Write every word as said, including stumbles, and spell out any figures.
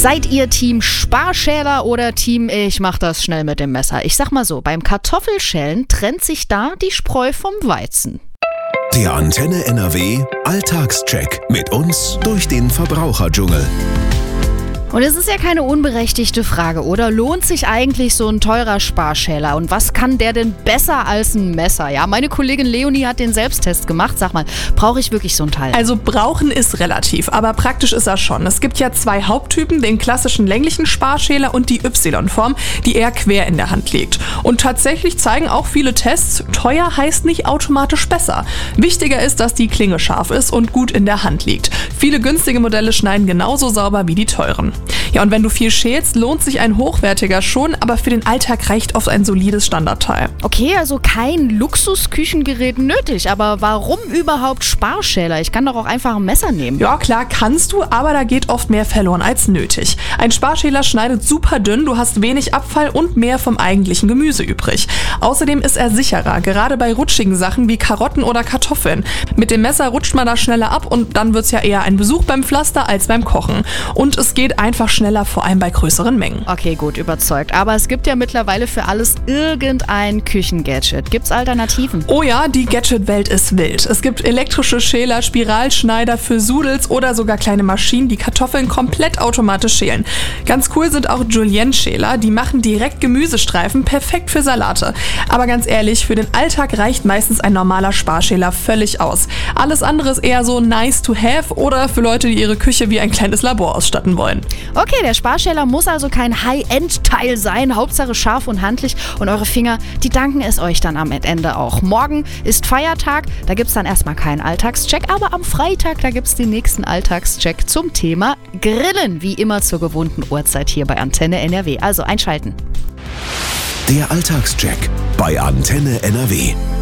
Seid ihr Team Sparschäler oder Team ich mach das schnell mit dem Messer? Ich sag mal so, beim Kartoffelschälen trennt sich da die Spreu vom Weizen. Der Antenne N R W Alltagscheck mit uns durch den Verbraucherdschungel. Und es ist ja keine unberechtigte Frage, oder? Lohnt sich eigentlich so ein teurer Sparschäler? Und was kann der denn besser als ein Messer? Ja, meine Kollegin Leonie hat den Selbsttest gemacht. Sag mal, brauche ich wirklich so ein Teil? Also brauchen ist relativ, aber praktisch ist er schon. Es gibt ja zwei Haupttypen, den klassischen länglichen Sparschäler und die Y-Form, die eher quer in der Hand liegt. Und tatsächlich zeigen auch viele Tests, teuer heißt nicht automatisch besser. Wichtiger ist, dass die Klinge scharf ist und gut in der Hand liegt. Viele günstige Modelle schneiden genauso sauber wie die teuren. Ja, und wenn du viel schälst, lohnt sich ein hochwertiger schon, aber für den Alltag reicht oft ein solides Standardteil. Okay, also kein Luxusküchengerät nötig, aber warum überhaupt Sparschäler? Ich kann doch auch einfach ein Messer nehmen. Ja, klar kannst du, aber da geht oft mehr verloren als nötig. Ein Sparschäler schneidet super dünn, du hast wenig Abfall und mehr vom eigentlichen Gemüse übrig. Außerdem ist er sicherer, gerade bei rutschigen Sachen wie Karotten oder Kartoffeln. Mit dem Messer rutscht man da schneller ab und dann wird's ja eher ein Besuch beim Pflaster als beim Kochen. Und es geht einfach einfach schneller, vor allem bei größeren Mengen. Okay, gut, überzeugt. Aber es gibt ja mittlerweile für alles irgendein Küchengadget. Gibt's Alternativen? Oh ja, die Gadget-Welt ist wild. Es gibt elektrische Schäler, Spiralschneider für Sudels oder sogar kleine Maschinen, die Kartoffeln komplett automatisch schälen. Ganz cool sind auch Julienne-Schäler. Die machen direkt Gemüsestreifen, perfekt für Salate. Aber ganz ehrlich, für den Alltag reicht meistens ein normaler Sparschäler völlig aus. Alles andere ist eher so nice to have oder für Leute, die ihre Küche wie ein kleines Labor ausstatten wollen. Okay, der Sparschäler muss also kein High-End-Teil sein, Hauptsache scharf und handlich und eure Finger, die danken es euch dann am Ende auch. Morgen ist Feiertag, da gibt's dann erstmal keinen Alltagscheck, aber am Freitag, da gibt's den nächsten Alltagscheck zum Thema Grillen, wie immer zur gewohnten Uhrzeit hier bei Antenne N R W. Also einschalten. Der Alltagscheck bei Antenne N R W.